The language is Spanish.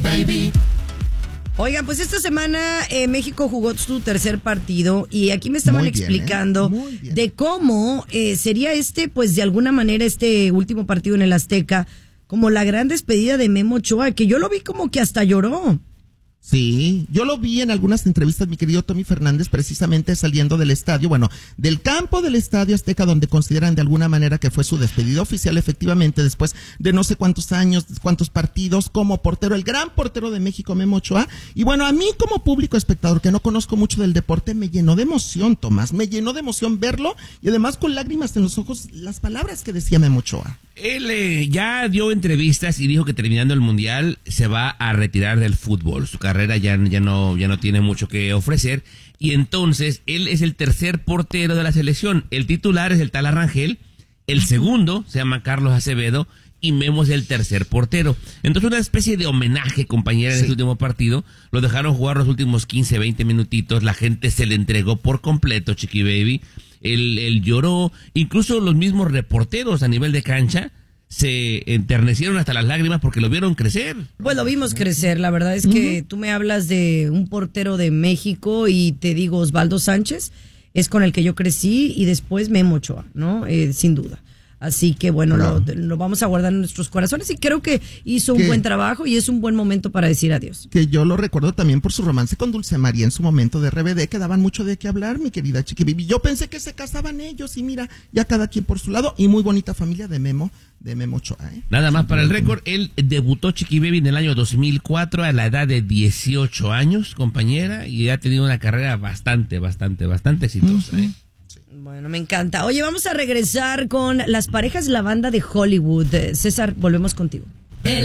Baby. Oigan, pues esta semana México jugó su tercer partido y aquí me estaban explicando de cómo sería pues de alguna manera este último partido en el Azteca, como la gran despedida de Memo Ochoa, que yo lo vi como que hasta lloró. Sí, yo lo vi en algunas entrevistas, mi querido Tommy Fernández, precisamente saliendo del estadio, bueno, del campo del Estadio Azteca, donde consideran de alguna manera que fue su despedida oficial, efectivamente, después de no sé cuántos años, cuántos partidos, como portero, el gran portero de México, Memo Ochoa. Y bueno, a mí como público espectador, que no conozco mucho del deporte, me llenó de emoción, Tomás, me llenó de emoción verlo, y además con lágrimas en los ojos, las palabras que decía Memo Ochoa. Él ya dio entrevistas y dijo que terminando el Mundial se va a retirar del fútbol. Su carrera ya no tiene mucho que ofrecer. Y entonces él es el tercer portero de la selección. El titular es el tal Arrangel. El segundo se llama Carlos Acevedo. Y Memo es el tercer portero. Entonces una especie de homenaje, compañera, en este último partido. Lo dejaron jugar los últimos 15, 20 minutitos. La gente se le entregó por completo, Chiqui Baby. Él lloró. Incluso los mismos reporteros a nivel de cancha se enternecieron hasta las lágrimas porque lo vieron crecer. Pues lo vimos crecer. La verdad es que tú me hablas de un portero de México y te digo Osvaldo Sánchez. Es con el que yo crecí y después Memo Ochoa, ¿no? Sin duda. Así que bueno, claro, lo vamos a guardar en nuestros corazones y creo que hizo un buen trabajo y es un buen momento para decir adiós. Que yo lo recuerdo también por su romance con Dulce María en su momento de RBD, que daban mucho de qué hablar, mi querida Chiqui Baby. Yo pensé que se casaban ellos y mira, ya cada quien por su lado y muy bonita familia de Memo Ochoa, ¿eh? Nada más para el récord, él debutó Chiqui Baby en el año 2004 a la edad de 18 años, compañera, y ha tenido una carrera bastante exitosa, ¿eh? Bueno, me encanta. Oye, vamos a regresar con las parejas de la banda de Hollywood. César, volvemos contigo.